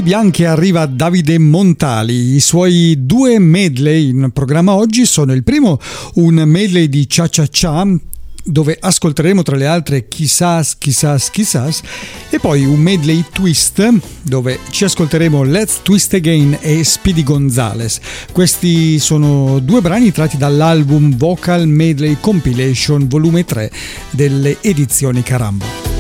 Bianchi arriva Davide Montali. I suoi 2 medley in programma oggi sono: il primo, un medley di Cha Cha Cha, dove ascolteremo tra le altre Quizás, Quizás, Quizás, e poi un medley twist dove ci ascolteremo Let's Twist Again e Speedy Gonzales. Questi sono 2 brani tratti dall'album Vocal Medley Compilation volume 3 delle edizioni Carambo.